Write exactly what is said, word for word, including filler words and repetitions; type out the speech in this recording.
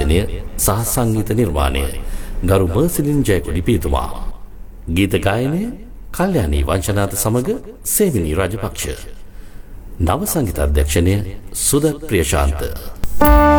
සංවිධානය සහ සංගීත නිර්මාණය ගරු මර්සිලින් ජයකොඩි පියතුමා. ගීත ගායනය කල්යාණී වංශනාත සමග සේවිනී රාජපක්ෂ. නව සංගීත අධ්‍යක්ෂණය සුදත් ප්‍රියශාන්ත.